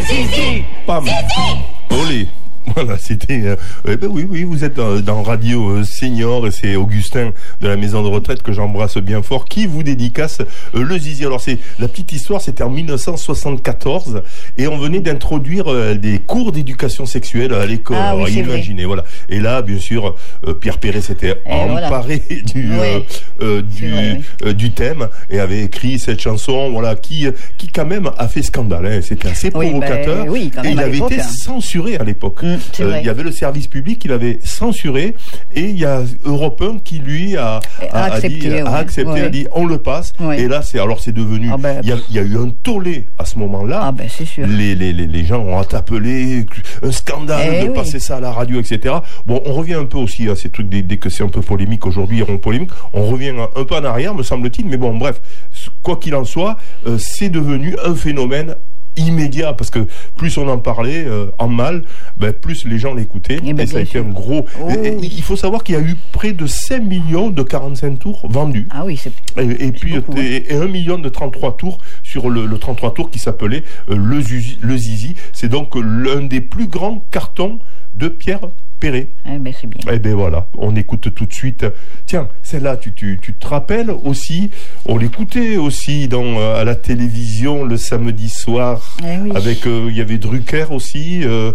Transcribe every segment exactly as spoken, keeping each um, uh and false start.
Zizi. Pam. Olé. Voilà, c'était... Euh, eh ben oui, oui, vous êtes dans, dans Radio euh, Senior et c'est Augustin de la maison de retraite que j'embrasse bien fort qui vous dédicace euh, le zizi. Alors, c'est la petite histoire, c'était en dix-neuf cent soixante-quatorze et on venait d'introduire euh, des cours d'éducation sexuelle à l'école. Ah, alors, oui, imaginez, voilà. Et là, bien sûr, euh, Pierre Perret s'était emparé voilà. du, oui. euh, euh, du, vrai, oui. euh, du thème et avait écrit cette chanson, voilà, qui, qui quand même a fait scandale. Hein. C'était assez provocateur. Oui, ben, oui, quand même et il avait été hein. censuré à l'époque. Mmh. Euh, il y avait le service public, il avait censuré et il y a Europe un qui lui a, a, a accepté, a, dit, ouais. a, accepté ouais. a dit on le passe ouais. et là c'est alors c'est devenu ah ben, il, y a, il y a eu un tollé à ce moment-là ah ben, c'est sûr. Les, les, les, les gens ont appelé un scandale eh de oui. passer ça à la radio, etc. Bon, on revient un peu aussi à ces trucs dès, dès que c'est un peu polémique aujourd'hui, ils auront polémique, on revient un peu en arrière me semble-t-il, mais bon bref, quoi qu'il en soit, euh, c'est devenu un phénomène immédiat, parce que plus on en parlait euh, en mal, ben, plus les gens l'écoutaient, et, ben, et ça a été un gros... Oh, et, et, oui. Il faut savoir qu'il y a eu près de cinq millions de quarante-cinq tours vendus. Ah oui, c'est... Et, et puis beaucoup, et, et un million de trente-trois tours sur le, le trente-trois tours qui s'appelait euh, le, Zuzi, le Zizi. C'est donc euh, l'un des plus grands cartons de Pierre Perret. Eh ben c'est bien. Eh ben voilà, on écoute tout de suite. Tiens, celle-là, tu, tu, tu te rappelles aussi, on l'écoutait aussi dans, euh, à la télévision le samedi soir, eh oui. avec, il euh, y avait Drucker aussi. Euh...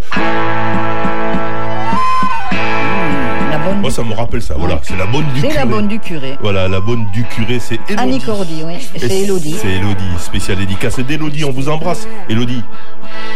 Mmh, Moi, ça me rappelle ça, voilà, c'est la bonne du curé. C'est la bonne du curé. Voilà, la bonne du curé, c'est Élodie. Annie Cordy, oui, c'est Élodie. C'est Élodie, spéciale dédicace d'Élodie, on vous embrasse, Élodie.